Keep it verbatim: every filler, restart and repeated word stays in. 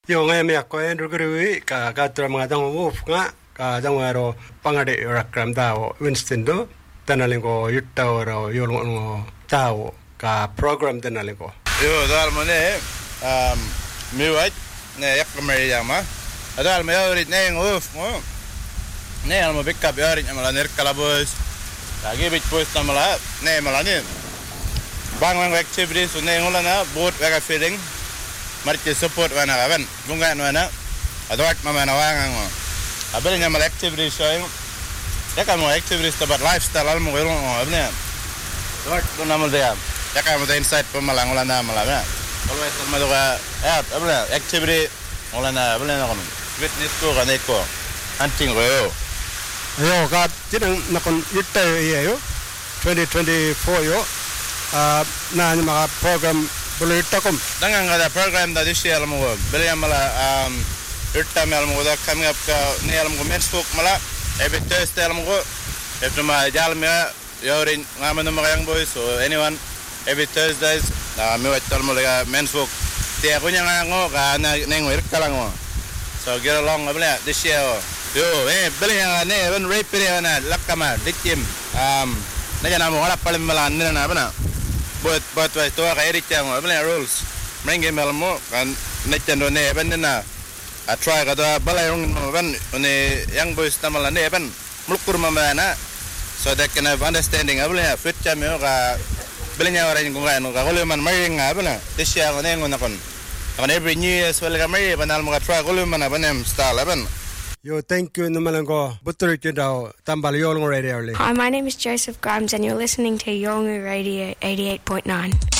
Yung ay miyak ko Andrew Gurui ka katra mga tang wolf nga ka jangwaro pangade rakram daw Winston do tanaling ko yutta oro yolong tao ka program tanaling ko. Yo dal mo ne um miwat ne yak kamari yama. Adal mo yorit ne wolf mo. Ne almo pick up yorit amala ner kalabos. Lagi bit post amala ne malani. Bang bang activities ne ngolana boat wega feeding. Marti support wana kan bunga wana adawat mama na wanga ngo abel nyamal activities showing ya kan mo activities about lifestyle almo gelo abne dawat ko namal dia ya kan mo da insight pa malang wala na malama always ma doga ya abne activity wala na abne na kono fitness ko kanay ko hunting ko yo yo ka tinang nakon yitta yo twenty twenty-four yo ah na mga program Bulitakom. Dangang ada program da this year mo beli mala um irta mel mo da coming up ka neal mo men's folk mala every Thursday mo ko efter ma jal me yorin ngama no mga young boys so anyone every Thursdays na me wat tal mo da men's folk te ko nya ngo ka na nengo irka lang mo so get along beli this year yo eh beli nga ne ben rape re na lakama dikim um na jana mo wala palim mala na na bana But but why to ka edit yang abla rules menge melmo kan netendo ne ben na a try ka da balay rong ben ne young boys tamala ne ben mulkur mamana so that can have understanding abla fit cham yo ka belnya orang ko kan ka kolo man mai nga abla this year ne ngona kon kan every new year well ka mai banal mo ka try kolo man abanem style ben. Yo, thank you, Numalango. Hi, my name is Joseph Grimes, and you're listening to Yolngu Radio eighty-eight point nine.